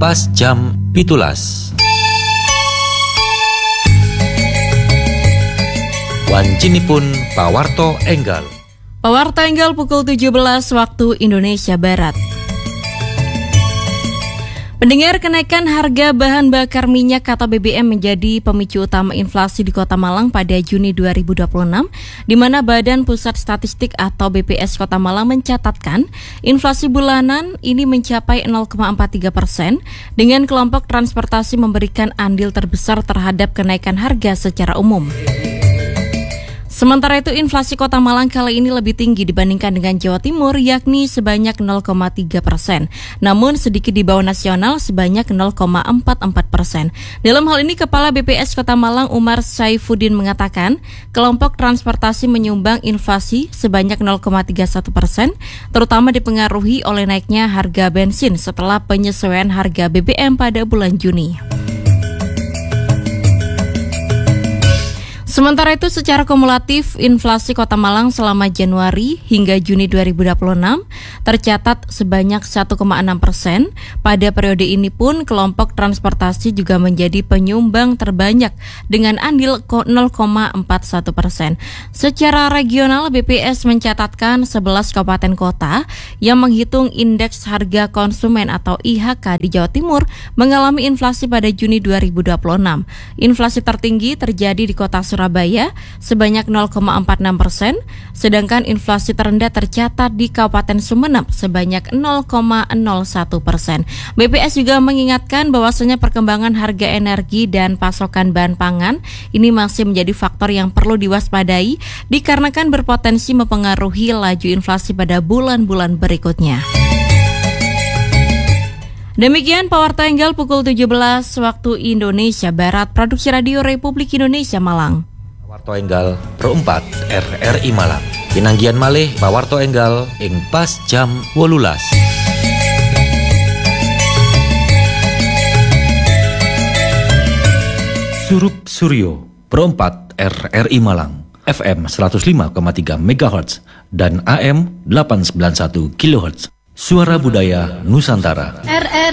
pas jam 17. Wancinipun pawarto enggal. Pawarto enggal pukul 17 waktu Indonesia Barat. Pendengar, kenaikan harga bahan bakar minyak atau BBM menjadi pemicu utama inflasi di Kota Malang pada Juni 2026, di mana Badan Pusat Statistik atau BPS Kota Malang mencatatkan inflasi bulanan ini mencapai 0,43%, dengan kelompok transportasi memberikan andil terbesar terhadap kenaikan harga secara umum. Sementara itu, inflasi Kota Malang kali ini lebih tinggi dibandingkan dengan Jawa Timur, yakni sebanyak 0,3%. Namun sedikit di bawah nasional sebanyak 0,44%. Dalam hal ini, Kepala BPS Kota Malang Umar Saifuddin mengatakan, kelompok transportasi menyumbang inflasi sebanyak 0,31%, terutama dipengaruhi oleh naiknya harga bensin setelah penyesuaian harga BBM pada bulan Juni. Sementara itu, secara kumulatif, inflasi Kota Malang selama Januari hingga Juni 2026 tercatat sebanyak 1,6%. Pada periode ini pun, kelompok transportasi juga menjadi penyumbang terbanyak dengan andil 0,41%. Secara regional, BPS mencatatkan 11 kabupaten kota yang menghitung indeks harga konsumen atau IHK di Jawa Timur mengalami inflasi pada Juni 2026. Inflasi tertinggi terjadi di Kota Surabaya sebanyak 0,46%, sedangkan inflasi terendah tercatat di Kabupaten Sumeneb sebanyak 0,01%. BPS juga mengingatkan bahwasanya perkembangan harga energi dan pasokan bahan pangan ini masih menjadi faktor yang perlu diwaspadai dikarenakan berpotensi mempengaruhi laju inflasi pada bulan-bulan berikutnya. Demikian Pawarto Enggal pukul 17 waktu Indonesia Barat, Produksi Radio Republik Indonesia Malang. Pawarto Enggal Pro 4 RRI Malang. Pinanggian malih Pawarto Enggal ing pas jam 18. Surup Suryo Pro 4 RRI Malang, FM 105,3 MHz dan AM 891 kHz. Suara Budaya Nusantara.